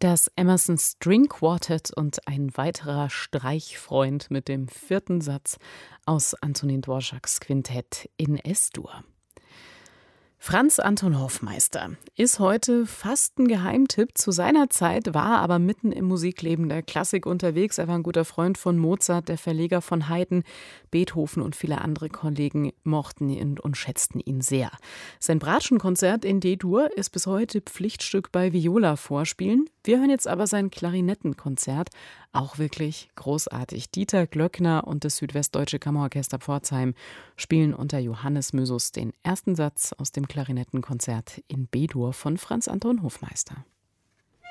Das Emerson String Quartet und ein weiterer Streichfreund mit dem 4. Satz aus Antonín Dvořáks Quintett in S-Dur. Franz Anton Hoffmeister ist heute fast ein Geheimtipp. Zu seiner Zeit war er aber mitten im Musikleben der Klassik unterwegs. Er war ein guter Freund von Mozart, der Verleger von Haydn, Beethoven und viele andere Kollegen mochten ihn und schätzten ihn sehr. Sein Bratschenkonzert in D-Dur ist bis heute Pflichtstück bei Viola-Vorspielen. Wir hören jetzt aber sein Klarinettenkonzert, auch wirklich großartig. Dieter Glöckner und das Südwestdeutsche Kammerorchester Pforzheim spielen unter Johannes Mösus den ersten Satz aus dem Klarinettenkonzert in B-Dur von Franz Anton Hoffmeister.